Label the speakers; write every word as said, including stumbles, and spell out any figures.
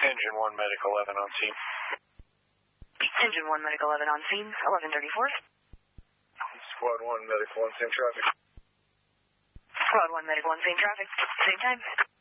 Speaker 1: Engine one, Medic eleven on scene.
Speaker 2: Engine one, Medic eleven on scene, eleven thirty-four.
Speaker 1: Squad one, Medic one, same traffic.
Speaker 2: Squad one, Medic one, same traffic, same time.